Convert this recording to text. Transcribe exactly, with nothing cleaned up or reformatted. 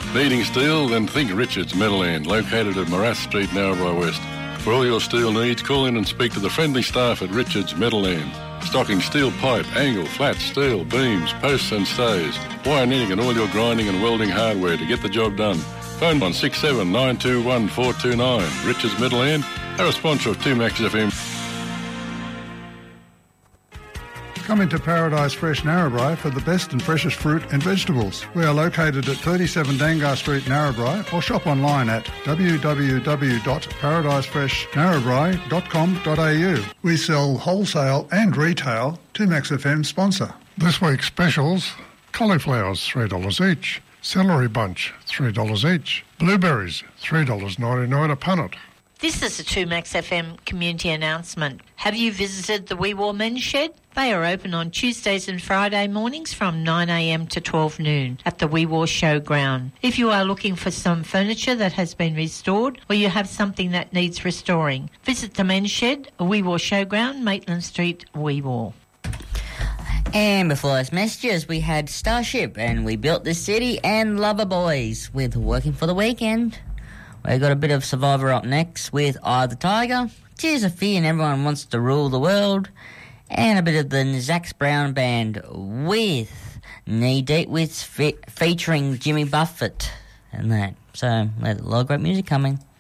Needing steel? Then think Richards Metalland, located at Morass Street, Narrabri West. For all your steel needs, call in and speak to the friendly staff at Richards Metalland. Stocking steel pipe, angle, flat, steel, beams, posts and stays. Wire knitting and all your grinding and welding hardware to get the job done. Phone on six seven nine two one four two nine. Richards Metalland, are a sponsor of two Max F M. Come into Paradise Fresh Narrabri for the best and freshest fruit and vegetables. We are located at thirty-seven Dangar Street, Narrabri, or shop online at w w w dot paradise fresh narrabri dot com dot a u. We sell wholesale and retail. two Max F M sponsor. This week's specials: cauliflowers, three dollars each. Celery bunch, three dollars each. Blueberries, three dollars ninety-nine a punnet. This is a two Max F M community announcement. Have you visited the Wee Waa Men's Shed? They are open on Tuesdays and Friday mornings from nine a m to twelve noon at the Wee Waa Showground. If you are looking for some furniture that has been restored or you have something that needs restoring, visit the Men's Shed, Wee Waa Showground, Maitland Street, Wee Waa. And before those messages, we had Starship and We Built This City and Lover Boys with Working for the Weekend. We got a bit of Survivor up next with Eye of the Tiger, Tears of Fear and Everyone Wants to Rule the World, and a bit of the Zax Brown Band with Knee Deep with fe- featuring Jimmy Buffett and that. So, a lot of great music coming.